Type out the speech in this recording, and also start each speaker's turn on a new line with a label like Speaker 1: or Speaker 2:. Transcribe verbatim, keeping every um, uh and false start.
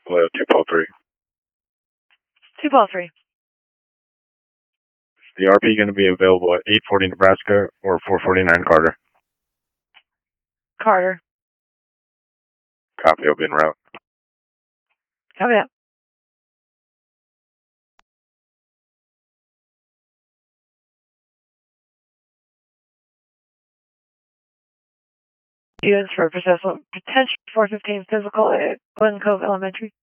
Speaker 1: Hello, two Paul three.
Speaker 2: two Paul three.
Speaker 1: Is the R P going to be available at eight forty Nebraska or four forty-nine Carter?
Speaker 2: Carter.
Speaker 1: Copy, I'll be en route.
Speaker 2: Copy that. Units for potential four fifteen physical at Glen Cove Elementary.